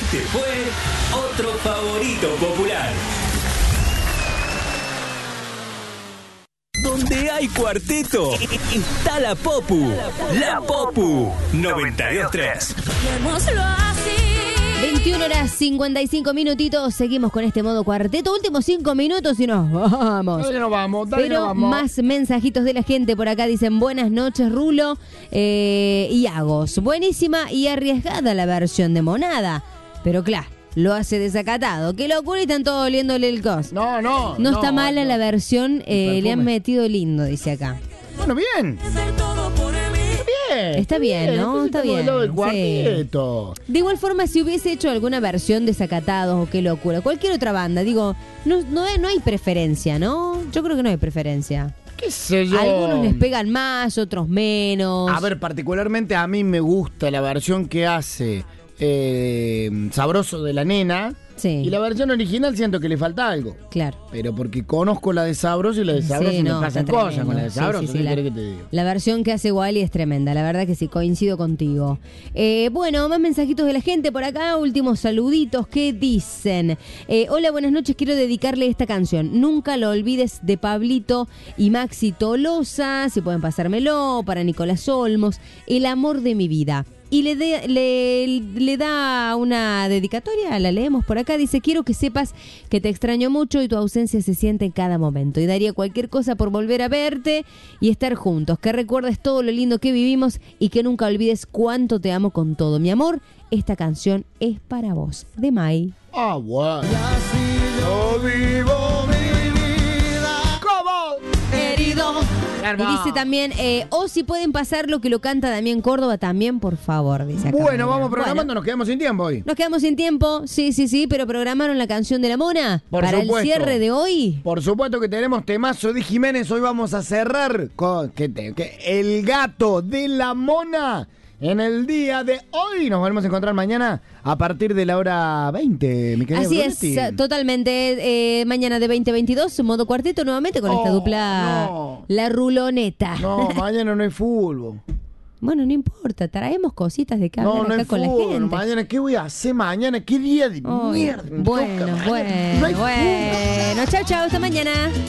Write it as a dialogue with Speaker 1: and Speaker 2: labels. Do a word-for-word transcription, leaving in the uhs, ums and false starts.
Speaker 1: Este fue otro favorito popular. Donde hay cuarteto, está la Popu. La Popu noventa y dos tres.
Speaker 2: veintiuna horas cincuenta y cinco minutitos. Seguimos con este modo cuarteto. Últimos cinco minutos y nos vamos.
Speaker 3: Dale, nos vamos, dale,
Speaker 2: Pero
Speaker 3: nos vamos.
Speaker 2: más mensajitos de la gente por acá. Dicen buenas noches, Rulo eh, y Agos. Buenísima y arriesgada la versión de Monada. Pero claro, lo hace desacatado. Qué locura y están todos oliéndole el cos.
Speaker 3: No, no.
Speaker 2: No está mala
Speaker 3: no.
Speaker 2: la versión. eh, le han
Speaker 3: perfume.
Speaker 2: metido lindo, dice acá.
Speaker 3: Bueno, bien. Bien,
Speaker 2: Está bien, ¿no?
Speaker 3: entonces
Speaker 2: Está
Speaker 3: estamos
Speaker 2: bien,
Speaker 3: del lado del
Speaker 2: sí.
Speaker 3: cuarteto.
Speaker 2: De igual forma, si hubiese hecho alguna versión de Desacatados o Qué Locura, cualquier otra banda, digo, no, no, hay, no hay preferencia, ¿no? Yo creo que no hay preferencia.
Speaker 3: ¿Qué sé yo?
Speaker 2: Algunos les pegan más, otros menos.
Speaker 3: A ver, particularmente a mí me gusta la versión que hace eh, Sabroso de la Nena.
Speaker 2: Sí.
Speaker 3: Y la versión original siento que le falta algo.
Speaker 2: Claro.
Speaker 3: Pero porque conozco la de Sabroso y la de Sabroso
Speaker 2: Sí,
Speaker 3: me
Speaker 2: no,
Speaker 3: pasan
Speaker 2: está
Speaker 3: cosas
Speaker 2: tremendo.
Speaker 3: con la de
Speaker 2: Sí,
Speaker 3: Sabroso.
Speaker 2: sí, sí,
Speaker 3: ¿Qué
Speaker 2: la,
Speaker 3: querés que te diga?
Speaker 2: la versión que hace Wally es tremenda, la verdad que sí, coincido contigo. Eh, bueno, más mensajitos de la gente por acá, últimos saluditos que dicen. Eh, hola, buenas noches, quiero dedicarle esta canción. Nunca lo olvides, de Pablito y Maxi Tolosa, si pueden pasármelo, para Nicolás Olmos, El amor de mi vida. Y le, de, le, le da una dedicatoria, la leemos por acá, dice, quiero que sepas que te extraño mucho y tu ausencia se siente en cada momento. Y daría cualquier cosa por volver a verte y estar juntos. Que recuerdes todo lo lindo que vivimos y que nunca olvides cuánto te amo con todo. Mi amor, esta canción es para vos. De Mai.
Speaker 3: Ah, bueno. Y así yo vivo mi vida. ¿Cómo?
Speaker 2: Herido. Y dice también, eh, o si pueden pasar lo que lo canta Damián Córdoba también, por favor, dice acá.
Speaker 3: Bueno, vamos programando,
Speaker 2: Bueno,
Speaker 3: nos quedamos sin tiempo hoy.
Speaker 2: nos quedamos sin tiempo, sí, sí, sí, pero programaron la canción de la Mona
Speaker 3: Por
Speaker 2: para
Speaker 3: supuesto.
Speaker 2: el cierre de hoy.
Speaker 3: Por supuesto que tenemos temazo de Jiménez. Hoy vamos a cerrar con que te- que El gato de la Mona. En el día de hoy nos volvemos a encontrar mañana a partir de la hora veinte, mi querida
Speaker 2: Así
Speaker 3: Brunetti.
Speaker 2: es, totalmente. Eh, mañana de veinte veintidós, modo cuarteto nuevamente con esta
Speaker 3: Oh,
Speaker 2: dupla,
Speaker 3: no.
Speaker 2: La Ruloneta.
Speaker 3: No, mañana no hay fútbol.
Speaker 2: Bueno, no importa, traemos cositas de que
Speaker 3: No,
Speaker 2: hablar
Speaker 3: no
Speaker 2: acá
Speaker 3: hay
Speaker 2: con la
Speaker 3: fútbol.
Speaker 2: gente.
Speaker 3: Mañana, ¿qué voy a hacer mañana? ¿Qué día de
Speaker 2: Ay,
Speaker 3: mierda? Me
Speaker 2: bueno,
Speaker 3: toca, mañana.
Speaker 2: bueno,
Speaker 3: No hay fútbol.
Speaker 2: bueno. Chao, chao, hasta mañana.